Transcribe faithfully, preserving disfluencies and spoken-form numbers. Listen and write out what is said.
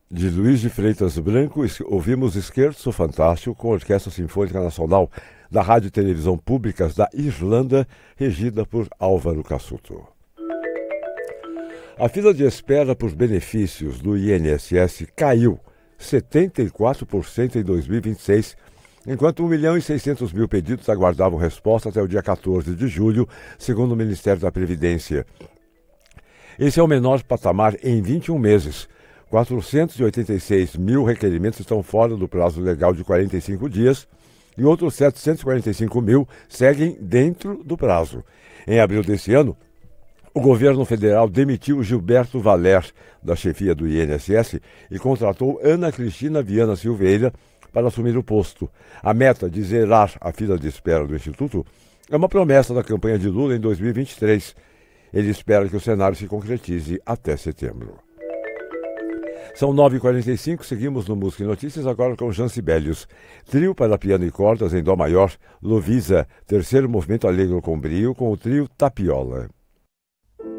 De Luiz de Freitas Branco, ouvimos Scherzo Fantástico com a Orquestra Sinfônica Nacional da Rádio e Televisão Públicas da Irlanda, regida por Álvaro Cassuto. A fila de espera por benefícios do I N S S caiu setenta e quatro por cento em dois mil e vinte e seis, enquanto um milhão e seiscentos mil pedidos aguardavam resposta até o dia quatorze de julho, segundo o Ministério da Previdência. Esse é o menor patamar em vinte e um meses. quatrocentos e oitenta e seis mil requerimentos estão fora do prazo legal de quarenta e cinco dias e outros setecentos e quarenta e cinco mil seguem dentro do prazo. Em abril desse ano, o governo federal demitiu Gilberto Valer, da chefia do I N S S, e contratou Ana Cristina Viana Silveira para assumir o posto. A meta de zerar a fila de espera do Instituto é uma promessa da campanha de Lula em dois mil e vinte e três. Ele espera que o cenário se concretize até setembro. São nove e quarenta e cinco, seguimos no Música e Notícias agora com Jean Sibelius. Trio para piano e cordas em dó maior, Lovisa, terceiro movimento alegro com brio com o trio Tapiola.